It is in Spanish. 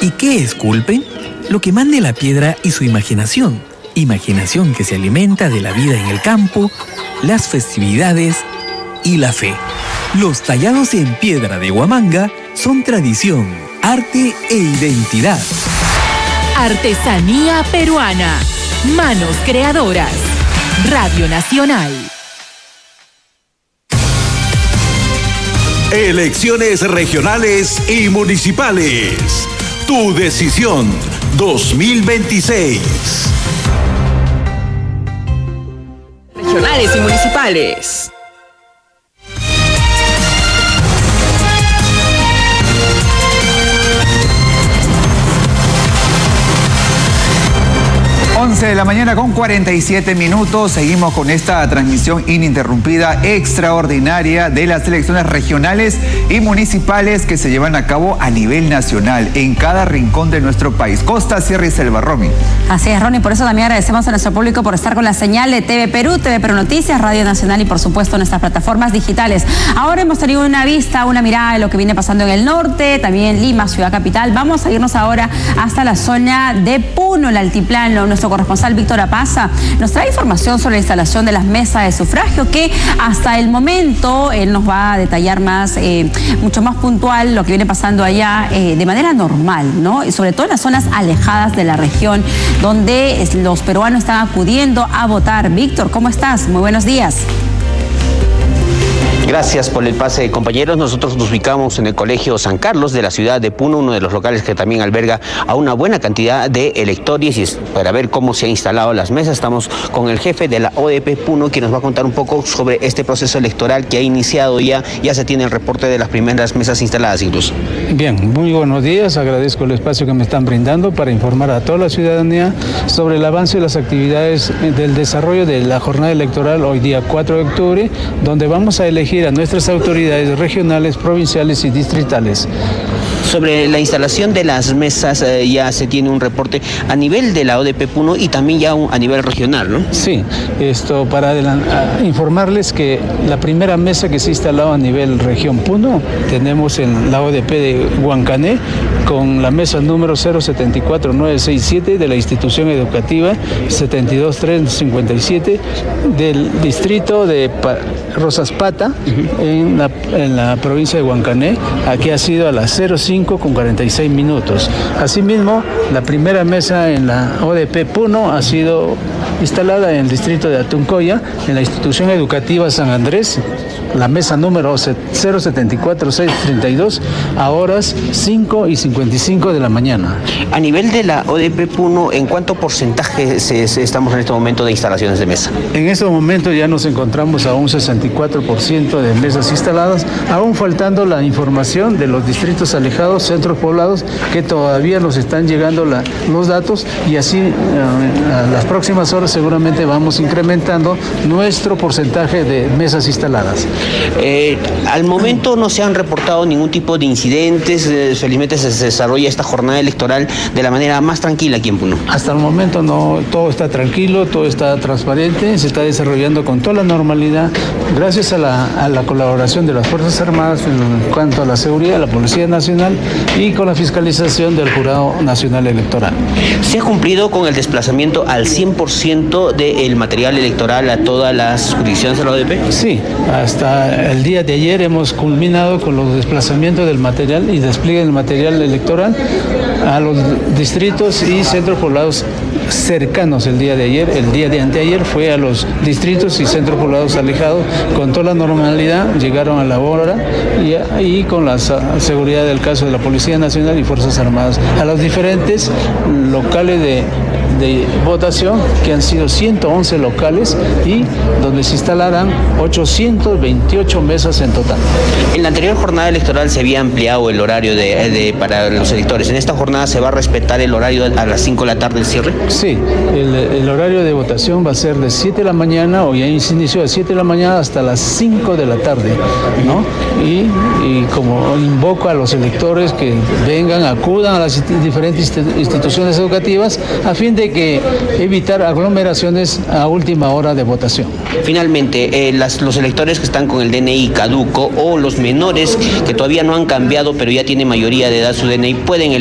¿Y qué esculpen? Lo que mande la piedra y su imaginación. Imaginación que se alimenta de la vida en el campo, las festividades y la fe. Los tallados en piedra de Huamanga son tradición, arte e identidad. Artesanía peruana. Manos creadoras. Radio Nacional. Elecciones regionales y municipales. Tu decisión 2026. Regionales y municipales. De la mañana con 47 minutos. Seguimos con esta transmisión ininterrumpida extraordinaria de las elecciones regionales y municipales que se llevan a cabo a nivel nacional en cada rincón de nuestro país. Costa, Sierra y Selva. Romy. Así es, Ronnie, por eso también agradecemos a nuestro público por estar con la señal de TV Perú Noticias, Radio Nacional y por supuesto nuestras plataformas digitales. Ahora hemos tenido una mirada de lo que viene pasando en el norte, también Lima, ciudad capital. Vamos a irnos ahora hasta la zona de Puno, el altiplano. Nuestro corresponsal Víctor Apaza nos trae información sobre la instalación de las mesas de sufragio que hasta el momento él nos va a detallar mucho más puntual lo que viene pasando allá de manera normal, ¿no? Y sobre todo en las zonas alejadas de la región donde los peruanos están acudiendo a votar. Víctor, ¿cómo estás? Muy buenos días. Gracias por el pase, compañeros. Nosotros nos ubicamos en el Colegio San Carlos de la ciudad de Puno, uno de los locales que también alberga a una buena cantidad de electores, y para ver cómo se han instalado las mesas estamos con el jefe de la ODP Puno, que nos va a contar un poco sobre este proceso electoral que ha iniciado ya se tiene el reporte de las primeras mesas instaladas incluso. Bien, muy buenos días, agradezco el espacio que me están brindando para informar a toda la ciudadanía sobre el avance de las actividades del desarrollo de la jornada electoral hoy día 4 de octubre, donde vamos a elegir a nuestras autoridades regionales, provinciales y distritales. Sobre la instalación de las mesas ya se tiene un reporte a nivel de la ODP Puno y también ya a nivel regional, ¿no? Sí, esto para informarles que la primera mesa que se instaló a nivel región Puno, tenemos en la ODP de Huancané con la mesa número 074967 de la institución educativa 72357 del distrito de Rosas Pata, en la provincia de Huancané. Aquí ha sido a las 05 con 46 minutos. Asimismo, la primera mesa en la ODP Puno ha sido instalada en el distrito de Atuncoya, en la institución educativa San Andrés, la mesa número 074632 a horas 5 y 55 de la mañana. A nivel de la ODP Puno, ¿en cuánto porcentaje estamos en este momento de instalaciones de mesa? En este momento ya nos encontramos a un 64% de mesas instaladas, aún faltando la información de los distritos alejados, centros poblados, que todavía nos están llegando los datos, y así a las próximas horas seguramente vamos incrementando nuestro porcentaje de mesas instaladas. Al momento no se han reportado ningún tipo de incidentes, felizmente se desarrolla esta jornada electoral de la manera más tranquila aquí en Puno. Hasta el momento no, todo está tranquilo, todo está transparente, se está desarrollando con toda la normalidad, gracias a la colaboración de las Fuerzas Armadas en cuanto a la seguridad, la Policía Nacional y con la fiscalización del Jurado Nacional Electoral. ¿Se ha cumplido con el desplazamiento al 100% del material electoral a todas las jurisdicciones de la ODP? Sí, hasta el día de ayer hemos culminado con los desplazamientos del material y despliegue del material electoral a los distritos y centros poblados cercanos el día de ayer. El día de anteayer fue a los distritos y centros poblados alejados con toda la normalidad, llegaron a la hora y con la seguridad del caso de la Policía Nacional y Fuerzas Armadas a los diferentes locales de votación, que han sido 111 locales y donde se instalarán 828 mesas en total. En la anterior jornada electoral se había ampliado el horario para los electores. ¿En esta jornada se va a respetar el horario a las 5 de la tarde del cierre? Sí, el horario de votación va a ser de 7 de la mañana, o ya se inició de 7 de la mañana hasta las 5 de la tarde, ¿no? Y como invoco a los electores que vengan, acudan a las diferentes instituciones educativas a fin de que evitar aglomeraciones a última hora de votación. Finalmente, los electores que están con el DNI caduco o los menores que todavía no han cambiado pero ya tienen mayoría de edad su DNI pueden elegir